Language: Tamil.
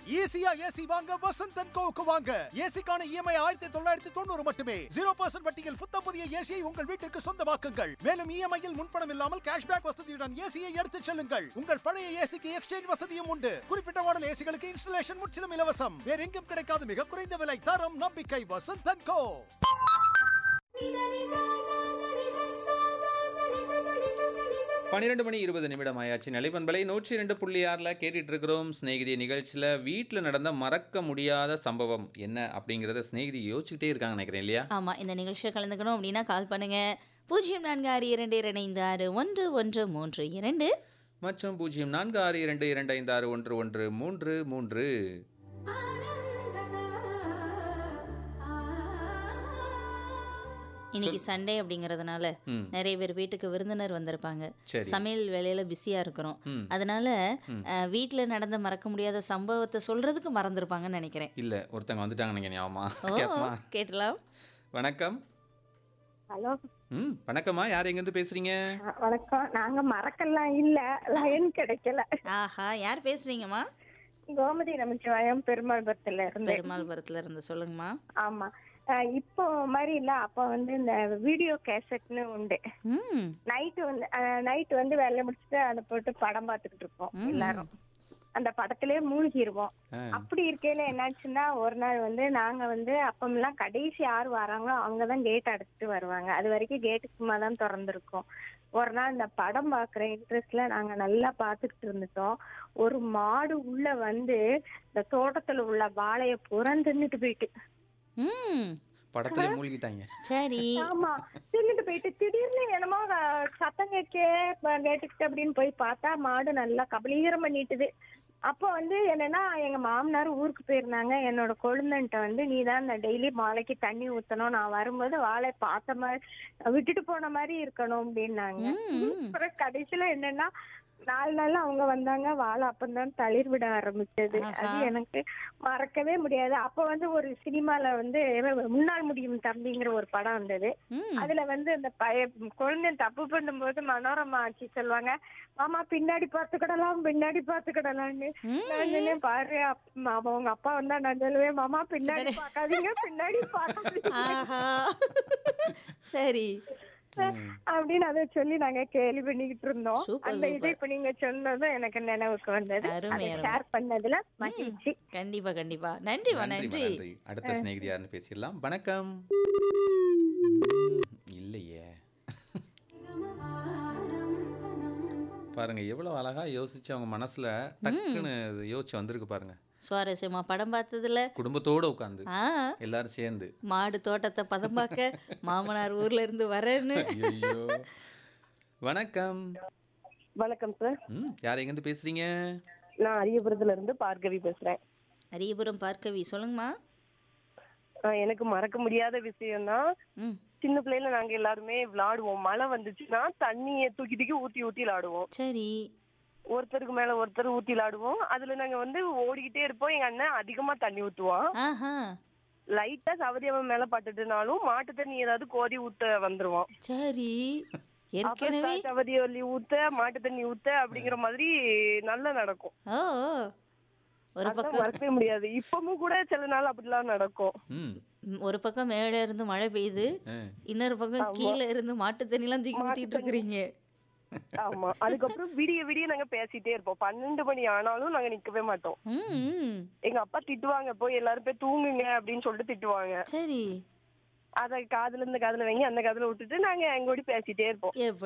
ஈஸியா ஏசி வாங்க வசந்த் அண்ட் கோவுக்கு வாங்க. ஏசிக்கான இஎம்ஐ 1990 மட்டுமே. 0% வட்டியில் புத்தம் புதிய ஏசியை உங்கள் வீட்டிற்கு சொந்தமாக்குங்கள். மேலும் இஎம்ஐயில் முன்பணம் இல்லாமல் கேஷ்பேக் வசதியுடன் ஏசியை எடுத்துச் செல்லுங்கள். உங்கள் பழைய ஏசிக்கு எக்ஸ்சேஞ்ச் வசதியும் உண்டு. குறிப்பிட்ட மாடல் ஏசிகளுக்கு இன்ஸ்டலேஷன் முற்றிலும் இலவசம். வேற எங்கும் கிடைக்காத மிக குறைந்த விலை, தரம், நம்பிக்கை. வசந்த் அண்ட் கோ. 12:20 ஆயாச்சு. நிலைப்பண்பலை 102.6 கேட்டுட்டு இருக்கிறோம். ஸ்நேகிதி நிகழ்ச்சியில் வீட்டில் நடந்த மறக்க முடியாத சம்பவம் என்ன அப்படிங்கிறத ஸ்நேகிதி யோசிச்சுக்கிட்டே இருக்காங்க நினைக்கிறேன் இல்லையா? ஆமாம், இந்த நிகழ்ச்சியை கலந்துக்கணும் அப்படின்னா கால் பண்ணுங்க 0462251132 மற்றும் 0462256133. இன்னைக்கு சண்டே அப்படிங்கறதுனால நிறைய பேர் வீட்டுக்கு விருந்தினர் வந்திருப்பாங்க. சரி. சமையல் வேலையில பிஸியா இருக்கிறோம். அதனால வீட்டுல நடந்த மறக்க முடியாத சம்பவத்தை சொல்றதுக்கு மறந்துருப்பாங்கன்னு நினைக்கிறேன். இல்ல, ஒருத்தங்க வந்துட்டாங்க நீங்க ஞாபகமா? ஓ, கேட்டலாம். வணக்கம். ஹலோ. வணக்கம்மா, யார் எங்க இருந்து பேசுறீங்க? வணக்கம். நாங்க மறக்கலாம் இல்ல, லைன் கிடைக்கல. ஆஹா, யார் பேசுறீங்கம்மா? கோமதி நமச்சிவாயம், பெருமாள்புரத்துல இருந்து. பெருமாள்புரத்துல இருந்து சொல்லுங்கம்மா. ஆமா. இப்போ மாதிரி இல்ல, அப்ப வந்து இந்த வீடியோ கேசட்னு உண்டு. நைட்டு வந்து வேலை முடிச்சுட்டு அதை போட்டு படம் பார்த்துக்கிட்டு இருப்போம் எல்லாரும். அந்த படத்திலே மூழ்கிருவோம். அப்படி இருக்கையில என்னாச்சுன்னா, ஒரு நாள் வந்து நாங்க வந்து அப்பமெல்லாம் கடைசி யார் வராங்களோ அவங்கதான் கேட் அடைச்சிட்டு வருவாங்க. அது வரைக்கும் கேட்டு சும்மா தான் திறந்துருக்கும். ஒரு நாள் இந்த படம் பாக்குற இன்ட்ரெஸ்ட்ல நாங்க நல்லா பாத்துக்கிட்டு இருந்துட்டோம். ஒரு மாடு உள்ள வந்து இந்த தோட்டத்துல உள்ள வாழைய புறந்துன்னுட்டு போயிட்டு படத்துல மூழ்கிட்டாங்க. சரி. ஆமா, தின்னுட்டு போயிட்டு திடீர்னு என்னமோ சத்தம் கேட்டுக்கிட்டு அப்படின்னு போய் பார்த்தா மாடு நல்லா கபலீகரம் பண்ணிட்டுது. அப்போ வந்து என்னன்னா, எங்க மாமனார் ஊருக்கு போயிருந்தாங்க. என்னோட கொழுந்தன்ட்ட வந்து, நீதான் இந்த டெய்லி மாலைக்கு தண்ணி ஊத்தணும், நான் வரும்போது வாழை பார்த்த மாதிரி விட்டுட்டு போன மாதிரி இருக்கணும் அப்படின்னாங்க. அப்புறம் கடைசியில என்னன்னா, 4 நாள் அவங்க வந்தாங்க. வாழை அப்பந்தான் தளிர் விட ஆரம்பிச்சது. அது எனக்கு மறக்கவே முடியாது. அப்ப வந்து ஒரு சினிமால வந்து முன்னால் முடியும் தம்பிங்கிற ஒரு படம் வந்தது. அதுல வந்து அந்த குழந்தை தப்பு பண்ணும்போது மனோரமா ஆட்சி சொல்லுவாங்க, மாமா பின்னாடி பார்த்துக்கிடலாம், பின்னாடி பார்த்துக்கிடலாம்னு. நான் பாரு, அவங்க அப்பா வந்தா நான் சொல்லுவேன், மாமா பின்னாடி பார்க்காதீங்க, பின்னாடி பார்க்காதீங்க. சரி அப்படின்னு அதை சொல்லி நாங்க கேள்வி பண்ணிக்கிட்டு இருந்தோம். அந்த இதை இப்ப நீங்க சொன்னதும் எனக்கு நினைவுக்கு வந்தது. ஷேர் பண்ணதுல மகிழ்ச்சி. கண்டிப்பா கண்டிப்பா. நன்றிமா, நன்றி. அடுத்த ஸ்நேகிதி யாருன்னு பேசிடலாம். வணக்கம். இல்லையே, பாருங்க எவ்வளவு அழகா யோசிச்சு அவங்க மனசுல டக்குன்னு யோசிச்சு வந்திருக்கு பாருங்க. சுவாரஸ்யமா படம் பார்த்ததுல குடும்பத்தோட உட்காந்து எல்லாரும் சேர்ந்து மாடு தோட்டத்தை பதம் பார்க்க மாமனார் ஊர்ல இருந்து வரேன்னு. வணக்கம். வணக்கம் சார். யார் எங்க இருந்து பேசுறீங்க? நான் அரியபுரத்துல இருந்து பார்கவி பேசுறேன். அரியபுரம் பார்கவி, சொல்லுங்கம்மா. எனக்கு மறக்க முடியாத விஷயம்னா, சின்ன பிள்ளைல நாங்க எல்லாருமே விளையாடுவோம். மழை வந்துச்சுன்னா தண்ணியை தூக்கி தூக்கி ஊத்தி ஊத்தி விளையாடுவோம். சரி. ஒருத்தருக்கு மேல ஒருத்தர் ஊத்தி விளையாடுவோம். அதுல நாங்க வந்து ஓடிக்கிட்டே இருப்போம். எங்க அண்ணன் அதிகமா தண்ணி ஊத்துவான். லைட்டா சவதி அவன் மேல பட்டுட்டுனாலும் மாட்டு தண்ணி ஏதாவது கோதி ஊத்த வந்துருவான். சரி. சவதி ஒல்லி ஊத்த, மாட்டு தண்ணி ஊத்த அப்படிங்கிற மாதிரி நல்லா நடக்கும். ஒரு பக்கம் மறக்கவே முடியாது. இப்பவும் கூட சில நாள் அப்படிலாம் நடக்கும். ஒரு பக்கம் மேல இருந்து மழை பெய்யுது, இன்னொரு பக்கம் கீழே இருந்து மாட்டு தண்ணி எல்லாம் தூக்கி ஊத்திட்டு இருக்கிறீங்க. ஆமா. அதுக்கப்புறம் விடிய விடிய நாங்க பேசிட்டே இருப்போம். 12 மணி ஆனாலும் நாங்க நிக்கவே மாட்டோம். எங்க அப்பா திட்டுவாங்க, போய் எல்லாரும் போய் தூங்குங்க அப்படின்னு சொல்லிட்டு திட்டுவாங்க. சரி. அத காதுல இருந்து காதுல வைங்க, அந்த காதுல விட்டுட்டு நாங்க எங்கோடி பேசிட்டே இருப்போம்.